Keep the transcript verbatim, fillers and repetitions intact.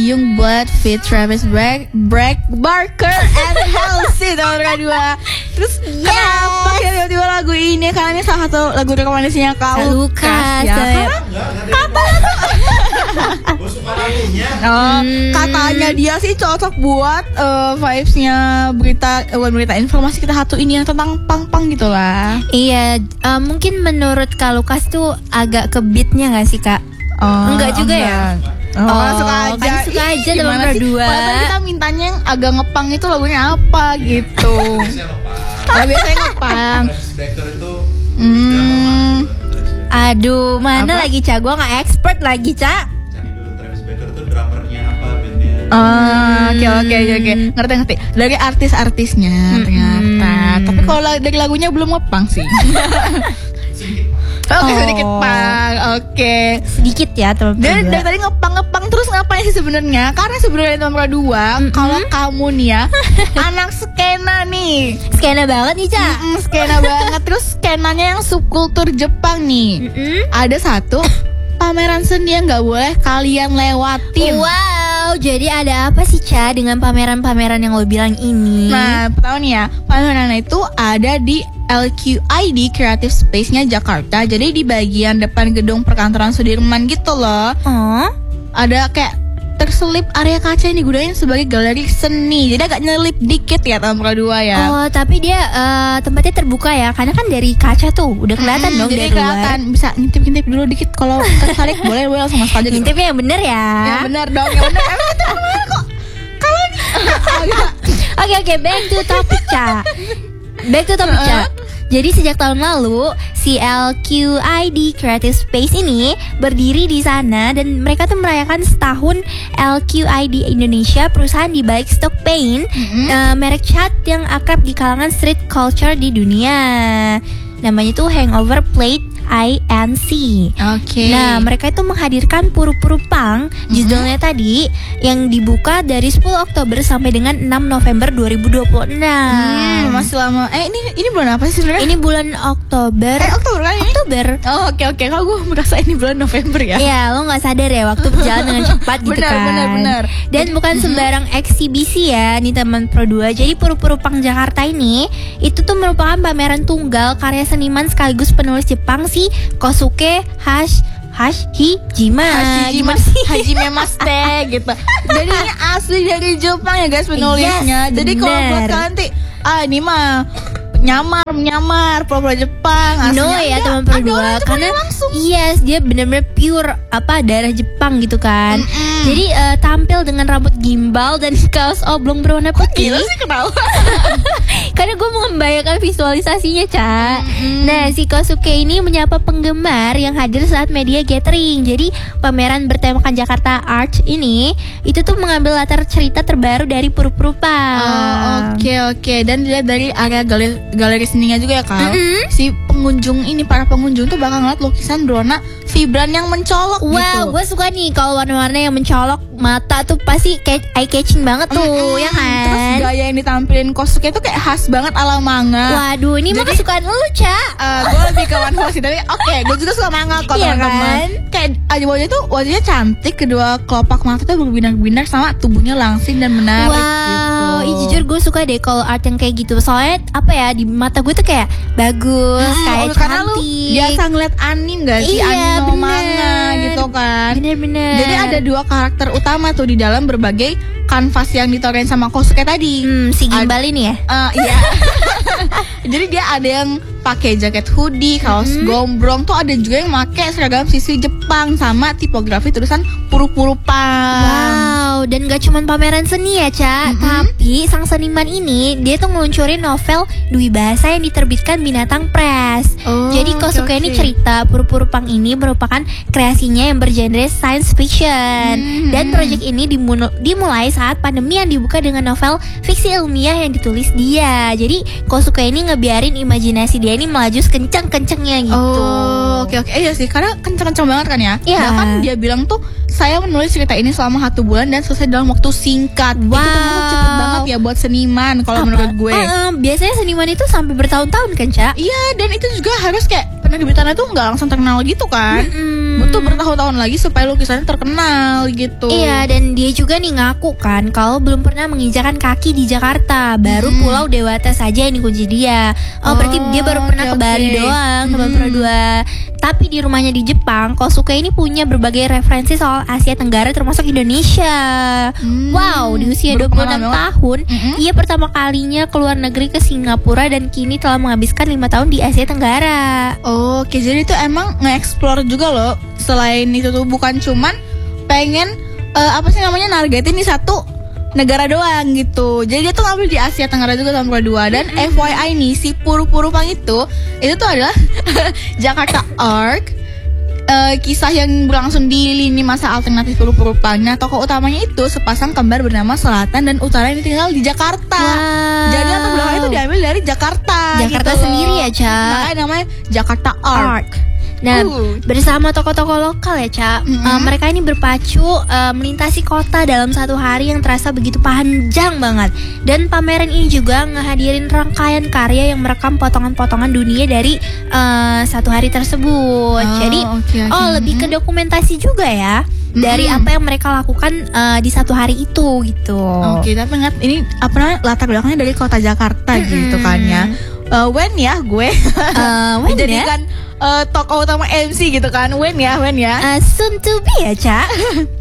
Youngblood feat Travis Break, Break Barker and Halsey tahun kedua. Terus yes. Kenapa ya tiba-tiba lagu ini? Karena ini salah satu lagu rekomendasinya Kak Lukas ya. Apa? Gue suka lagunya. Oh, hmm. Katanya dia sih cocok buat uh, vibes-nya berita, uh, berita informasi kita satu ini yang tentang pang-pang gitu lah. Iya, uh, mungkin menurut Kak Lukas tuh agak ke beatnya nggak sih Kak? Oh, enggak juga enggak. ya? Oh, oh suka aja. Kan suka aja Ih, nomor dua. Padahal kita mintanya yang agak ngepang itu lagunya apa gitu. Kalau biasanya ngepang. itu Hmm. Aduh, mana Apa? lagi Cak? Gue nggak expert lagi Cak. cari dulu Travis Barker itu drummernya apa bandnya. Oh, oke oke oke oke. Ngerti ngerti. Dari artis-artisnya Hmm. ternyata. Tapi kalau dari lagunya belum ngepang sih. Oke, okay, Oh. sedikit pang. Oke. Okay. Sedikit ya teman-teman. Dari, dari tadi ngepang-ngepang terus ngapain sih sebenarnya? Karena sebenarnya nomor dua, Mm-mm. kalau kamu nih ya, anak skena nih. Skena banget nih Cak. Mm-mm, skena banget. Terus skenanya yang subkultur Jepang nih. Mm-mm. Ada satu pameran seni yang nggak boleh kalian lewatin. Wow, jadi ada apa sih Ca dengan pameran-pameran yang lo bilang ini? Nah, pertama nih ya, pameran itu ada di L Q I D Creative Space-nya Jakarta. Jadi di bagian depan gedung perkantoran Sudirman gitu loh. Oh, Ada kayak terselip area kaca yang digunakan sebagai galeri seni. Jadi agak nyelip dikit ya tahun kedua ya. oh tapi dia eh, tempatnya terbuka ya, karena kan dari kaca tuh udah kelihatan Mm, dong jadi dari luar. kelihatan, bisa ngintip-ngintip dulu dikit. Kalau tertarik boleh boleh langsung masuk aja gitu. Ngintipnya yang bener ya. Ya benar dong, ya benar. Emang itu benar kok. Kalau nih agak Oke oke, back to topic Ca. Back to topic Ca. Jadi sejak tahun lalu si L Q I D Creative Space ini berdiri di sana dan mereka tuh merayakan setahun L Q I D Indonesia, perusahaan di balik Stock Paint, Mm-hmm. eh, merek cat yang akrab di kalangan street culture di dunia. Namanya tuh Hangover Plate I N C. Oke. Nah, mereka itu menghadirkan Puru-Puru Pang, judulnya tadi, yang dibuka dari sepuluh Oktober sampai dengan enam November dua ribu dua puluh enam. Hmm, masih lama. Eh ini ini bulan apa sih sebenarnya? Ini bulan Oktober. Eh Oktober kan ini? Oktober. Oh oke oke. Kalau gue merasa ini bulan November ya. Ya, lo nggak sadar ya waktu berjalan dengan cepat gitu Benar, kan. benar, benar. Dan bukan sembarang eksibisi ya, nih teman Pro dua. Jadi Puru-Puru Pang Jakarta ini itu tuh merupakan pameran tunggal karya seniman sekaligus penulis Jepang si Kosuke Hash Hashijima. Hashijima Gimana sih? Hajime Maste gitu. Jadi ini asli dari Jepang ya guys penulisnya. Yes, Jadi kalau bener. buat kalian nanti ah ini mah nyamar nyamar pura-pura Jepang No aslinya ya enggak, teman ada berdua, orang Jepangnya karena langsung. yes dia benar-benar pure apa darah Jepang gitu kan. Mm-mm. Jadi eh, tampil dengan rambut gimbal dan kaos oblong berwarna putih. Gila sih kenapa? Karena gue membayangkan visualisasinya Ca. Mm-mm. Nah si Kosuke ini menyapa penggemar yang hadir saat media gathering. Jadi pameran bertemakan Jakarta Art ini itu tuh mengambil latar cerita terbaru dari Puru-Puru Pang. Oh, oke oke. Dan dilihat dari area galeri, galeri seninya juga ya Kak. Mm-mm. Si pengunjung ini para pengunjung tuh bakal ngeliat lukisan berwarna vibran yang mencolok Wow, gitu. gue suka nih kalau warna-warna yang mencolok mata tuh pasti kayak eye catching banget tuh, Mm-mm. ya kan? Terus gaya yang ditampilin Kosuke tuh kayak khas banget ala manga. Waduh, ini mah Jadi- kesukaan lu, Ca. Uh, gue lebih ke one sih, tapi oke, gue juga suka manga kok Iya teman-teman. kan? Kayak aja wajahnya tuh wajahnya cantik, kedua kelopak mata tuh berbinar-binar sama tubuhnya langsing dan menarik Wow, gitu. ih, jujur gue suka deh kalau art yang kayak gitu. Soalnya apa ya, di mata gue tuh kayak bagus, Hmm, kayak oh, karena lu cantik. biasa ngeliat anim gak sih, Iya, anime bener. manga gitu kan. Bener-bener. Jadi ada dua karakter utama tuh di dalam berbagai kanvas yang ditorein sama Kosuke tadi. Hmm, si gimbal ini ya. Eh, iya. Jadi dia ada yang pakai jaket hoodie, kaos Hmm. gombrong, tuh ada juga yang pakai seragam siswi Jepang sama tipografi tulisan Puru-Puru Pang. Wow, dan gak cuman pameran seni ya, Ca. Mm-mm. Tapi sang seniman ini dia tuh ngeluncurin novel Dwi Bahasa yang diterbitkan Binatang Press. Oh, Jadi oke, Kosuke oke. ini cerita Puru-Puru Pang ini merupakan kreasinya yang bergenre science fiction. Hmm. Dan proyek ini dimunu- dimulai saat pandemi yang dibuka dengan novel fiksi ilmiah yang ditulis dia. Jadi Kosuke ini ngebiarin imajinasi dia ini melaju sekencang-kencangnya gitu. Oh, oke oke. Eh, iya sih, karena kenceng-kenceng banget kan ya. Iya. Bahkan dia bilang tuh saya menulis cerita ini selama satu bulan dan selesai dalam waktu singkat. Itu Wow. termasuk cepet banget ya buat seniman kalau Apa? menurut gue. Eh, eh, biasanya seniman itu sampai bertahun-tahun kan, Ca? Iya, dan itu juga harus kayak penerbitannya tuh nggak langsung terkenal gitu kan. Mm-mm. butuh bertahun-tahun lagi supaya lukisannya terkenal gitu. Iya, dan dia juga nih ngaku kan kalau belum pernah menginjakan kaki di Jakarta. Baru Hmm. Pulau Dewata saja yang dikunci dia. Oh, berarti dia baru pernah oke, ke Bali oke. doang, ke Hmm. Bapura. Tapi di rumahnya di Jepang, Kosuke ini punya berbagai referensi soal Asia Tenggara termasuk Indonesia. Hmm. Wow, di usia dua puluh enam Berpengalaman tahun, Mm-mm. ia pertama kalinya keluar negeri ke Singapura dan kini telah menghabiskan lima tahun di Asia Tenggara. Oke, jadi itu emang nge-explore juga loh. Selain itu tuh bukan cuman pengen eh, apa sih namanya nargetin di satu negara doang gitu. Jadi dia tuh ngambil di Asia Tenggara juga tahun kedua. Dan F Y I nih si Puru-Puru Pang itu itu tuh adalah Jakarta Arc. Eh, kisah yang berlangsung di lini masa alternatif Puru-Puru Pang. Nah, tokoh utamanya itu sepasang kembar bernama Selatan dan Utara yang tinggal di Jakarta. Wow. Jadi latar belakangnya itu diambil dari Jakarta. Jakarta gitu. sendiri ya, Ca. Makanya namanya Jakarta Arc. Nah, Uh. bersama tokoh-tokoh lokal ya, Ca. Mm-mm. Uh, mereka ini berpacu uh, melintasi kota dalam satu hari yang terasa begitu panjang banget. Dan pameran ini juga ngehadirin rangkaian karya yang merekam potongan-potongan dunia dari uh, satu hari tersebut. Oh, Jadi, oke, oke. oh lebih ke dokumentasi juga ya dari Mm-mm. apa yang mereka lakukan uh, di satu hari itu gitu. Oke, tapi ingat ini apa namanya latar belakangnya dari kota Jakarta Mm-mm. gitu kan ya. Eh, Wen ya gue Uh, Wen ya? dijadikan eh, tokoh utama M C gitu kan. Wen ya, Wen ya. Uh, soon to be ya, Ca.